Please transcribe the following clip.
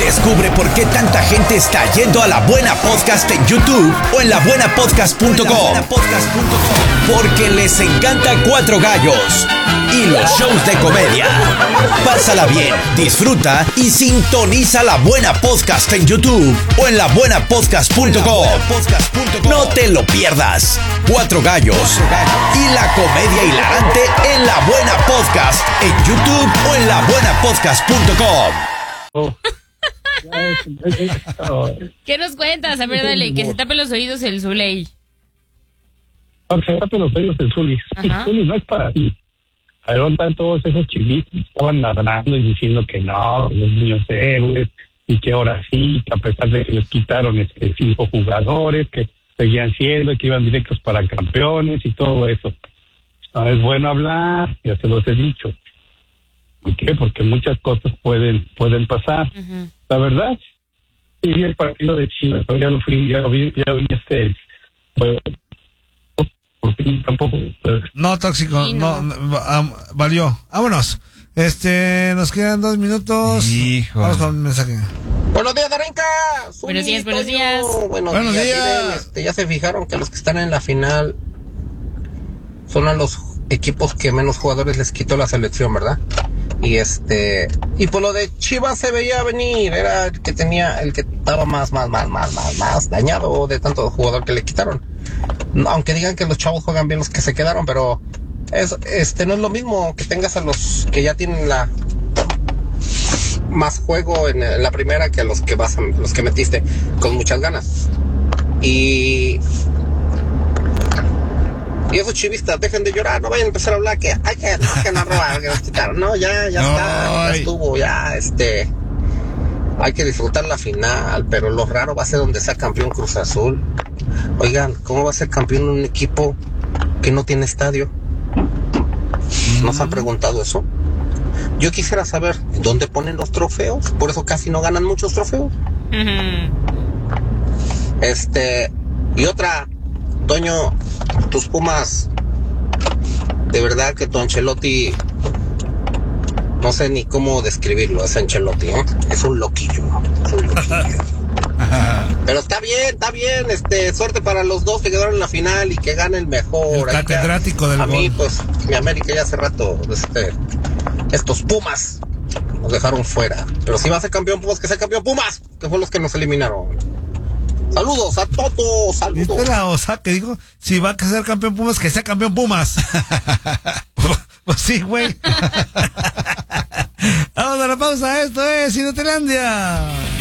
Descubre por qué tanta gente está yendo a La Buena Podcast en YouTube o en labuenapodcast.com. Porque les encanta Cuatro Gallos y los shows de comedia. Pásala bien, disfruta y sintoniza La Buena Podcast en YouTube o en labuenapodcast.com. No te lo pierdas. Cuatro Gallos y la comedia hilarante en La Buena Podcast en YouTube o en labuenapodcast.com. ¿Qué nos cuentas? A ver, dale, que se tapen los oídos el Zuley. Que se tapen los oídos el Zuli. Zuli no es para ti. Están todos esos chiquitos que estaban ladrando y diciendo que no, los niños héroes, y que ahora sí, que a pesar de que les quitaron 5 jugadores, que seguían siendo, que iban directos para campeones y todo eso. No es bueno hablar, ya se los he dicho. ¿Por qué? Porque muchas cosas pueden pasar. La verdad, sí vi el partido de Chivas, ya lo vi por fin tampoco. No, tóxico, Sí, no, valió. Vámonos. Nos quedan 2 minutos. Hijo. Vamos con un mensaje. Buenos días, Darinka. Buenos días, buenos días. Buenos días. Miren, ya se fijaron que los que están en la final son a los equipos que menos jugadores les quitó la selección, ¿verdad? Y pues lo de Chivas se veía venir, era el que estaba más dañado de tanto jugador que le quitaron. Aunque digan que los chavos juegan bien los que se quedaron, pero no es lo mismo que tengas a los que ya tienen más juego en la primera que a los que metiste con muchas ganas. Y esos chivistas, dejen de llorar, no vayan a empezar a hablar que no robar, que nos quitaron. No, ya está, ya estuvo, hay que disfrutar la final, pero lo raro va a ser donde sea campeón Cruz Azul. Oigan, ¿cómo va a ser campeón un equipo que no tiene estadio? ¿No se han preguntado eso? Yo quisiera saber dónde ponen los trofeos, por eso casi no ganan muchos trofeos. Y otra, Toño, tus Pumas, de verdad que tu Ancelotti, no sé ni cómo describirlo, ese Ancelotti, ¿eh? Es un loquillo. Pero está bien, suerte para los dos que quedaron en la final y que gane el mejor. El catedrático del gol. A mí, gol. pues, mi América ya hace rato, estos Pumas nos dejaron fuera. Pero si va a ser campeón Pumas, que sea campeón Pumas, que fue los que nos eliminaron. Saludos a todos, saludos. ¿Viste la osa que dijo? Si va a ser campeón Pumas, que sea campeón Pumas. Pues sí, güey. Vamos a la pausa, esto es Inutilandia.